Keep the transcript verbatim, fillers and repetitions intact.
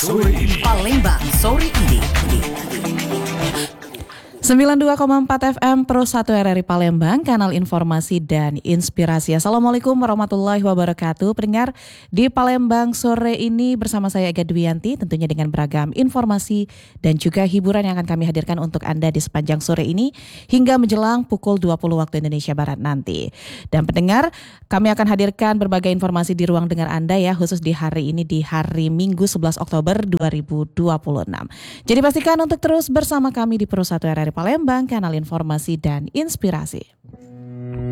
sore ini. Palembang sore ini. sembilan puluh dua koma empat F M Pro satu R R I Palembang, kanal informasi dan inspirasi. Assalamualaikum warahmatullahi wabarakatuh. Pendengar di Palembang sore ini bersama saya Ega Dwianti, tentunya dengan beragam informasi dan juga hiburan yang akan kami hadirkan untuk Anda di sepanjang sore ini hingga menjelang pukul dua puluh waktu Indonesia Barat nanti. Dan pendengar, kami akan hadirkan berbagai informasi di ruang dengar Anda ya, khusus di hari ini, di hari Minggu sebelas Oktober dua ribu dua puluh enam. Jadi pastikan untuk terus bersama kami di Pro satu R R I Palembang, kanal informasi dan inspirasi.